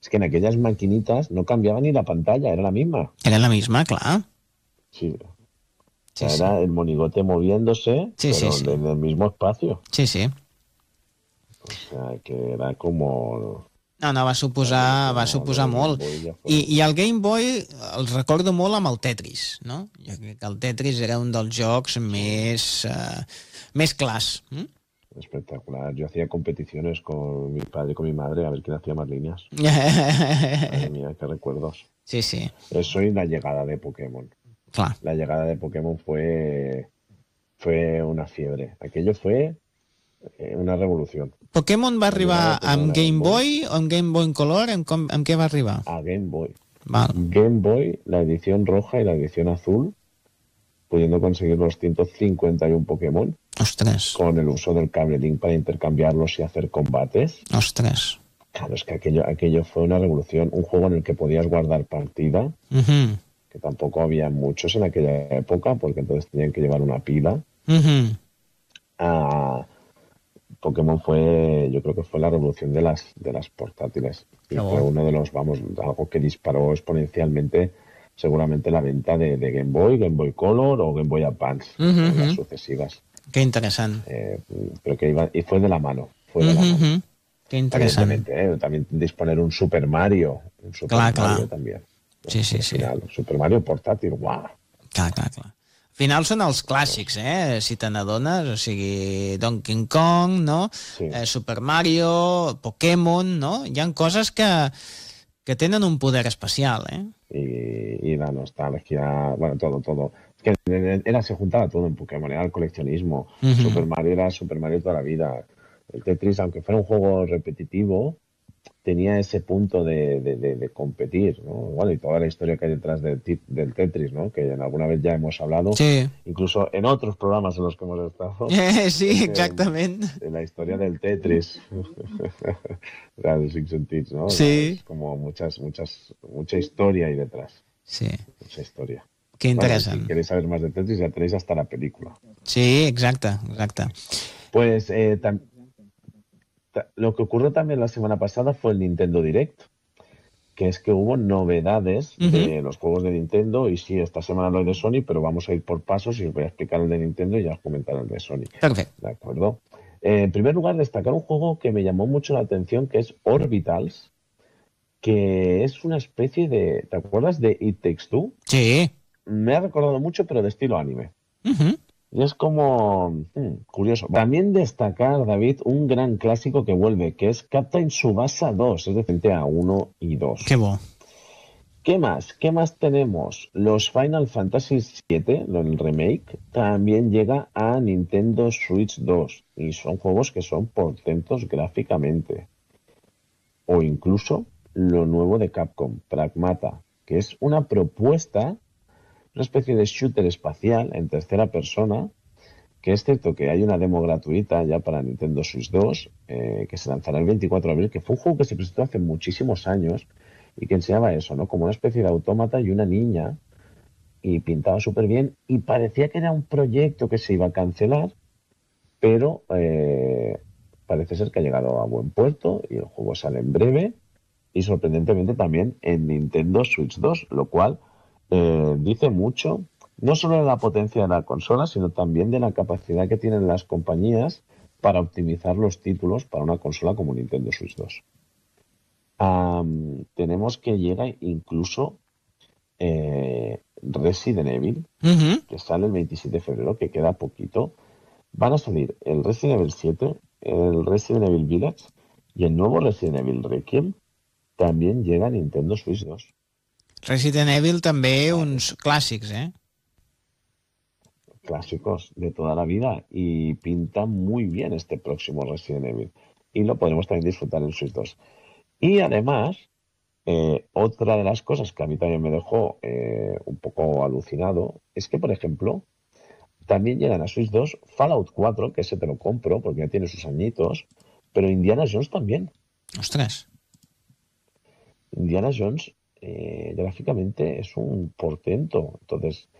Es que en aquellas maquinitas no cambiaba ni la pantalla, era la misma. Era la misma, clar. Sí. O Sí, sea, sí. era el monigote moviéndose, Sí, sí, pero sí. en el mismo espacio. Sí, sí. O sea, que era como... No, va También suposar, que va no, lo suposar del Game molt. Boy ya fue... I el Game Boy el recordo molt amb el Tetris, no? Jo crec que el Tetris era un dels jocs Sí, més clars. espectacular. Yo hacía competiciones con mi padre y con mi madre a ver quién hacía más líneas. Madre mía, qué recuerdos. Sí, sí, Eso y la llegada de Pokémon. clar. La llegada de Pokémon fue una fiebre. Aquello fue una revolución. Pokémon va La llegada arribar de Pokémon amb a Game Game Boy. Boy o amb Game Boy en color? Amb què va arribar? A Game Boy. Val. Game Boy, la edición roja y la edición azul, pudiendo conseguir los 151 Pokémon Ostres, con el uso del cable Link para intercambiarlos y hacer combates. ostres. Claro, es que aquello fue una revolución. Un juego en el que podías guardar partida, que tampoco había muchos en aquella época, porque entonces tenían que llevar una pila. Pokémon yo creo que fue la revolución de las portátiles. Y fue uno de los, algo que disparó exponencialmente seguramente la venta de Game Boy Color o Game Boy Advance, las sucesivas. Que interessant. Pero que y fue de la mano. Fue de la mano. Que interessant. Evidentemente, también disponer un Super Mario. Un Super Mario también. Sí. Final, Super Mario portátil, guau. Clar. Al final són els clàssics, si te n'adones, o sigui, Donkey Kong, no? Sí. Super Mario, Pokémon, no? Hi ha coses que tenen un poder especial, Y la nostalgia, bueno, todo. Es que se juntaba todo en Pokémon, era el coleccionismo. Super Mario era Super Mario toda la vida. El Tetris, aunque fuera un juego repetitivo, tenía ese punto de competir, ¿no? Bueno, y toda la historia que hay detrás del Tetris, ¿no? Que alguna vez ya hemos hablado, sí. Incluso en otros programas en los que hemos estado. Sí, exactament. En la historia del Tetris. Los Six Sentidos, ¿no? Sí. Es como mucha historia ahí detrás. Sí. Mucha historia. Que interessant. Bueno, si queréis saber más de Tetris, ya tenéis hasta la película. Sí, exacte. Pues lo que ocurrió también la semana pasada fue el Nintendo Direct, que es que hubo novedades de los juegos de Nintendo, y sí, esta semana lo hay de Sony, pero vamos a ir por pasos y os voy a explicar el de Nintendo y ya os comentaré el de Sony. Perfecto. ¿De acuerdo? En primer lugar, destacar un juego que me llamó mucho la atención, que es Orbitals, que es una especie de... ¿Te acuerdas de It Takes Two? Sí. Me ha recordado mucho, pero de estilo anime. Y es como curioso. También destacar, David, un gran clásico que vuelve, que es Captain Tsubasa 2, es decir, a 1 y 2. Qué bo. ¿Qué más tenemos? Los Final Fantasy VII, el remake, también llega a Nintendo Switch 2. Y son juegos que son portentos gráficamente. O incluso lo nuevo de Capcom, Pragmata, que es una propuesta, una especie de shooter espacial en tercera persona, que es cierto que hay una demo gratuita ya para Nintendo Switch 2, que se lanzará el 24 de abril, que fue un juego que se presentó hace muchísimos años y que enseñaba eso, ¿no? Como una especie de autómata y una niña, y pintaba súper bien, y parecía que era un proyecto que se iba a cancelar, pero parece ser que ha llegado a buen puerto y el juego sale en breve, y sorprendentemente también en Nintendo Switch 2, lo cual dice mucho, no solo de la potencia de la consola, sino también de la capacidad que tienen las compañías para optimizar los títulos para una consola como Nintendo Switch 2. Tenemos que llega incluso Resident Evil, que sale el 27 de febrero, que queda poquito. Van a salir el Resident Evil 7, el Resident Evil Village y el nuevo Resident Evil Requiem. También llega a Nintendo Switch 2. Resident Evil també uns clàssics, Clásicos de toda la vida, y pinta muy bien este próximo Resident Evil. Y lo podremos también disfrutar en Switch 2. Y además, otra de las cosas que a mí también me dejó un poco alucinado es que, por ejemplo, también llegan a Switch 2 Fallout 4, que ese te lo compro porque ya tiene sus añitos, pero Indiana Jones también. Ostras. Indiana Jones gráficamente es un portento. Entonces,